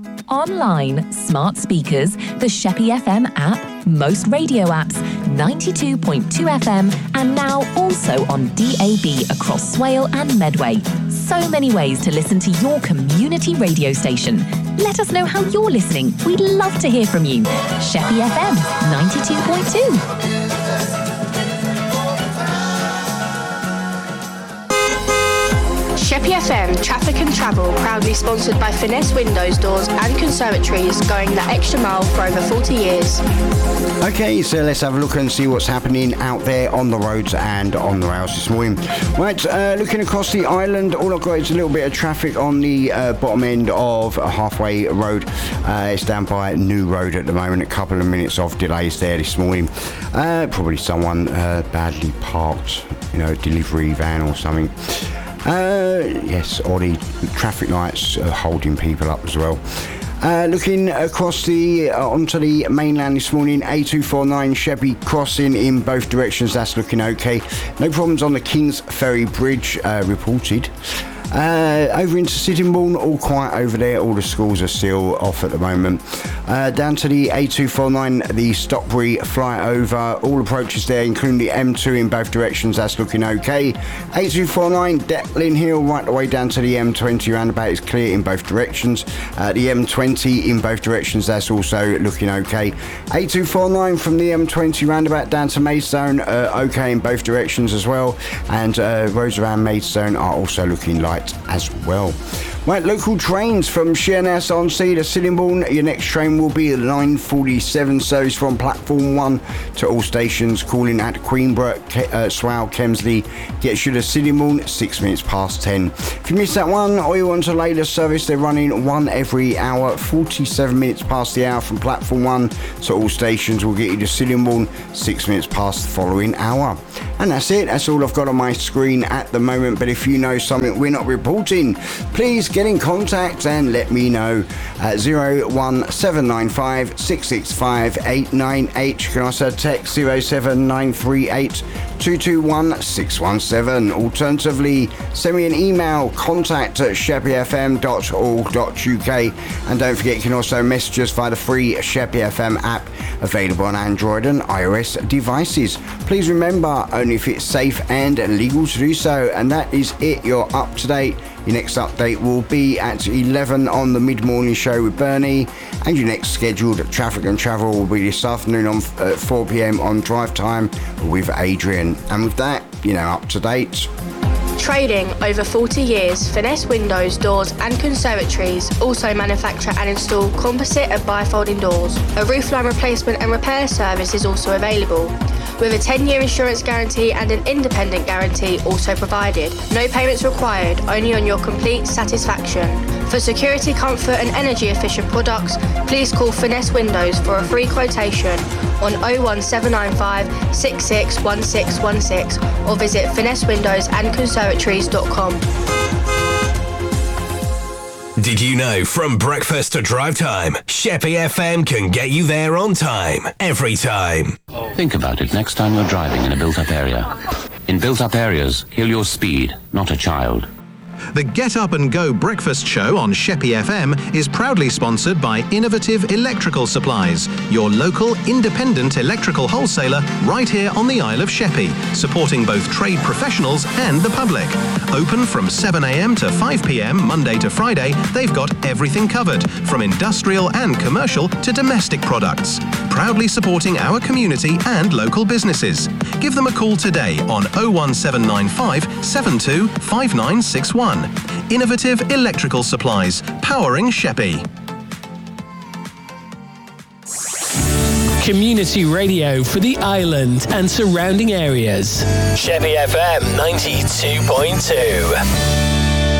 Online, smart speakers, the Sheppey FM app, most radio apps, 92.2 FM, and now also on DAB across Swale and Medway. So many ways to listen to your community radio station. Let us know how you're listening. We'd love to hear from you. Sheppey FM 92.2. Sheppey FM Traffic and Travel, proudly sponsored by Finesse Windows, Doors and Conservatories, going the extra mile for over 40 years. Okay, so let's have a look and see what's happening out there on the roads and on the rails this morning. Right, looking across the island, all I've got is a little bit of traffic on the bottom end of Halfway Road. It's down by New Road at the moment, a couple of minutes of delays there this morning. Probably someone badly parked, delivery van or something. Yes, or the traffic lights are holding people up as well. Looking across onto the mainland this morning, A249 Sheppey crossing in both directions, that's looking okay. No problems on the Kings Ferry Bridge reported. Over into Sittingbourne, all quiet over there. All the schools are still off at the moment. Down to the A249, the Stockbury flyover, all approaches there, including the M2 in both directions, that's looking okay. A249 Detlin Hill right the way down to the M20 roundabout is clear in both directions. The M20 in both directions, that's also looking okay. A249 from the M20 roundabout down to Maidstone, okay in both directions as well. And roads around Maidstone are also looking light as well. Right, local trains from Sheerness on Sea to Sittingbourne. Your next train will be 9:47 service from platform 1 to all stations. Calling at Queenborough, Swale, Kemsley gets you to Sittingbourne 6 minutes past 10. If you miss that one or you want a later service, they're running one every hour, 47 minutes past the hour from platform 1 to all stations will get you to Sittingbourne 6 minutes past the following hour. And that's it. That's all I've got on my screen at the moment. But if you know something we're not reporting, please get in contact and let me know at 01795 665 898. You can also text 07938 221 617. Alternatively, send me an email, contact@sheppeyfm.org.uk. And don't forget, you can also message us via the free Sheppey FM app, available on Android and iOS devices. Please remember, only if it's safe and legal to do so. And that is it. You're up to date. Your next update will be at 11 on the mid-morning show with Bernie, and your next scheduled Traffic and Travel will be this afternoon at 4 p.m. on Drive Time with Adrian. And with that, up to date. Trading over 40 years, Finesse Windows, Doors and Conservatories also manufacture and install composite and bifolding doors. A roofline replacement and repair service is also available, with a 10-year insurance guarantee and an independent guarantee also provided. No payments required, only on your complete satisfaction. For security, comfort and energy efficient products, please call Finesse Windows for a free quotation on 01795 661616 or visit finessewindowsandconservatories.com. Did you know from breakfast to drive time, Sheppey FM can get you there on time, every time? Think about it next time you're driving in a built-up area. In built-up areas, kill your speed, not a child. The Get Up and Go breakfast show on Sheppey FM is proudly sponsored by Innovative Electrical Supplies, your local independent electrical wholesaler right here on the Isle of Sheppey, supporting both trade professionals and the public. Open from 7 a.m. to 5 p.m. Monday to Friday, they've got everything covered, from industrial and commercial to domestic products. Proudly supporting our community and local businesses. Give them a call today on 01795 725961. Innovative Electrical Supplies, powering Sheppey. Community radio for the island and surrounding areas. Sheppey FM 92.2.